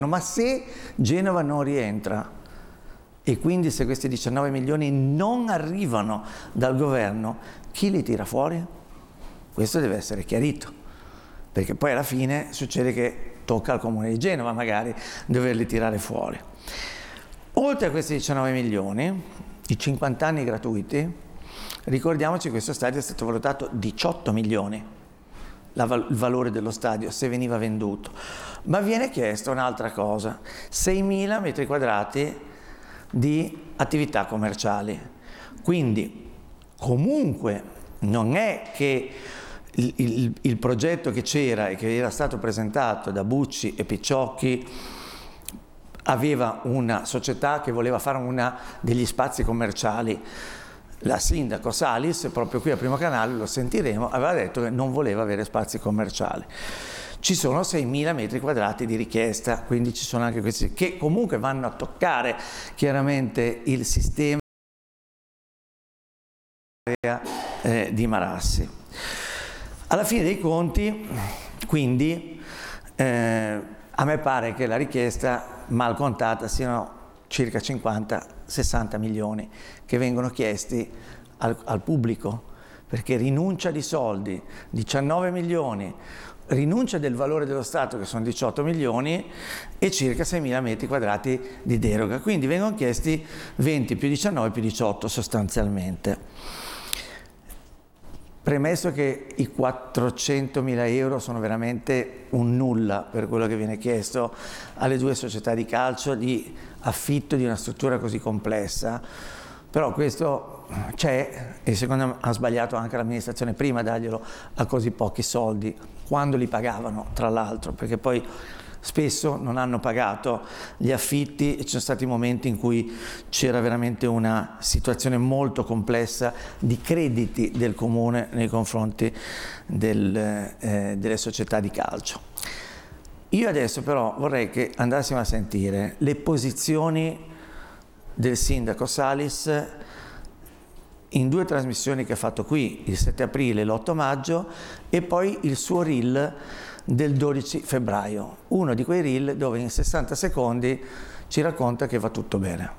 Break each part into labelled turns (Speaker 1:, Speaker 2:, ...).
Speaker 1: Ma se Genova non rientra e quindi se questi 19 milioni non arrivano dal governo, chi li tira fuori? Questo deve essere chiarito, perché poi alla fine succede che tocca al Comune di Genova magari doverli tirare fuori. Oltre a questi 19 milioni, i 50 anni gratuiti, ricordiamoci che questo stadio è stato valutato 18 milioni, il valore dello stadio se veniva venduto, ma viene chiesta un'altra cosa, 6.000 metri quadrati di attività commerciali, quindi comunque non è che il progetto che c'era e che era stato presentato da Bucci e Picciocchi aveva una società che voleva fare degli spazi commerciali. La sindaco Salis, proprio qui a Primo Canale, lo sentiremo, aveva detto che non voleva avere spazi commerciali. Ci sono 6.000 metri quadrati di richiesta, quindi ci sono anche questi che comunque vanno a toccare chiaramente il sistema di Marassi. Alla fine dei conti, quindi, a me pare che la richiesta mal contata siano circa 50-60 milioni che vengono chiesti al pubblico, perché rinuncia di soldi, 19 milioni, rinuncia del valore dello Stato che sono 18 milioni e circa 6.000 metri quadrati di deroga, quindi vengono chiesti 20 più 19 più 18 sostanzialmente. Premesso che i 400.000 euro sono veramente un nulla per quello che viene chiesto alle due società di calcio di affitto di una struttura così complessa, però questo c'è e secondo me ha sbagliato anche l'amministrazione prima a darglielo a così pochi soldi, quando li pagavano tra l'altro, perché poi spesso non hanno pagato gli affitti e ci sono stati momenti in cui c'era veramente una situazione molto complessa di crediti del comune nei confronti delle società di calcio. Io adesso però vorrei che andassimo a sentire le posizioni del sindaco Salis in due trasmissioni che ha fatto qui, il 7 aprile e l'8 maggio, e poi il suo reel del 12 febbraio, uno di quei reel dove in 60 secondi ci racconta che va tutto bene.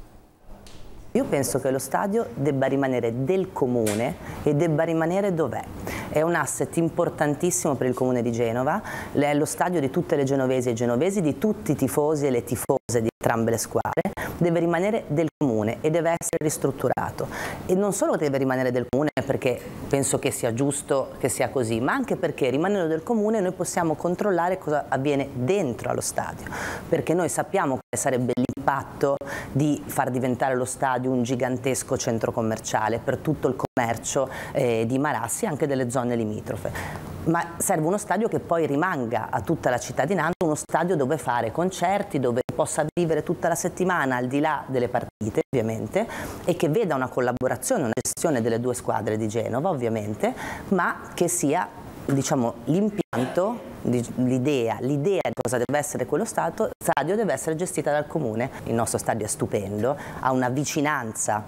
Speaker 2: Io penso che lo stadio debba rimanere del comune e debba rimanere dov'è. È un asset importantissimo per il comune di Genova, è lo stadio di tutte le genovesi e genovesi, di tutti i tifosi e le tifose di entrambe le squadre, deve rimanere del comune e deve essere ristrutturato. E non solo deve rimanere del comune perché penso che sia giusto che sia così, ma anche perché rimanendo del comune noi possiamo controllare cosa avviene dentro allo stadio, perché noi sappiamo quale sarebbe l'impatto di far diventare lo stadio un gigantesco centro commerciale per tutto il commercio di Marassi e anche delle zone limitrofe. Ma serve uno stadio che poi rimanga a tutta la cittadinanza, uno stadio dove fare concerti, dove possa vivere tutta la settimana al di là delle partite ovviamente, e che veda una collaborazione, una gestione delle due squadre di Genova ovviamente, ma che sia, diciamo, l'impianto, l'idea di cosa deve essere quello stadio deve essere gestita dal comune. Il nostro stadio è stupendo, ha una vicinanza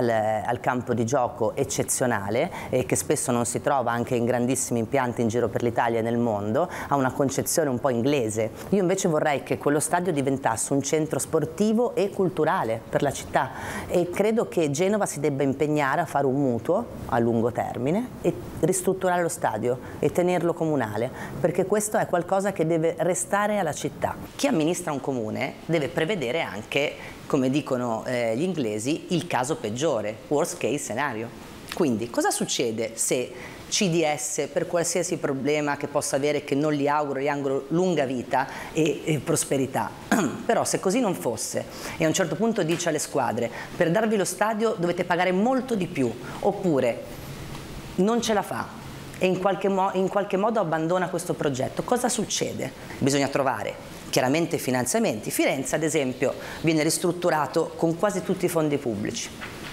Speaker 2: al campo di gioco eccezionale che spesso non si trova anche in grandissimi impianti in giro per l'Italia e nel mondo, ha una concezione un po' inglese. Io invece vorrei che quello stadio diventasse un centro sportivo e culturale per la città e credo che Genova si debba impegnare a fare un mutuo a lungo termine e ristrutturare lo stadio e tenerlo comunale, perché questo è qualcosa che deve restare alla città. Chi amministra un comune deve prevedere anche, come dicono gli inglesi, il caso peggiore, worst case scenario. Quindi cosa succede se CDS, per qualsiasi problema che possa avere, che non gli auguro lunga vita e prosperità, però se così non fosse e a un certo punto dice alle squadre per darvi lo stadio dovete pagare molto di più, oppure non ce la fa e in qualche modo abbandona questo progetto, cosa succede? Bisogna trovare chiaramente finanziamenti. Firenze ad esempio viene ristrutturato con quasi tutti i fondi pubblici,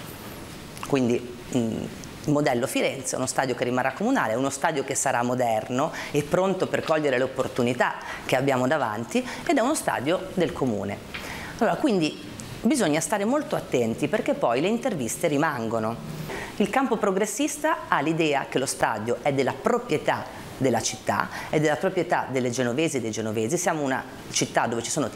Speaker 2: quindi il modello Firenze, uno stadio che rimarrà comunale, uno stadio che sarà moderno e pronto per cogliere le opportunità che abbiamo davanti, ed è uno stadio del comune. Allora, quindi bisogna stare molto attenti perché poi le interviste rimangono. Il campo progressista ha l'idea che lo stadio è della proprietà della città, è della proprietà delle genovesi e dei genovesi. Siamo una città dove ci sono